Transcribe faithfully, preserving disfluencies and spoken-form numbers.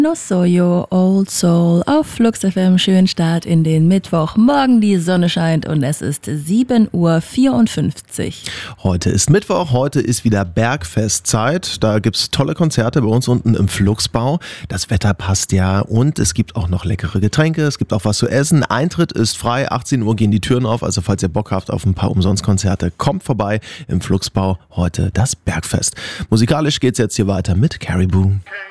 No Soyo, Old Soul auf Flux F M. Schönen Start in den Mittwoch. Morgen die Sonne scheint und es ist sieben Uhr vierundfünfzig. Heute ist Mittwoch, heute ist wieder Bergfestzeit. Da gibt's tolle Konzerte bei uns unten im Fluxbau. Das Wetter passt ja und es gibt auch noch leckere Getränke, es gibt auch was zu essen. Eintritt ist frei, achtzehn Uhr gehen die Türen auf, also falls ihr Bock habt auf ein paar Umsonstkonzerte, kommt vorbei im Fluxbau. Heute das Bergfest. Musikalisch geht's jetzt hier weiter mit Caribou. Okay.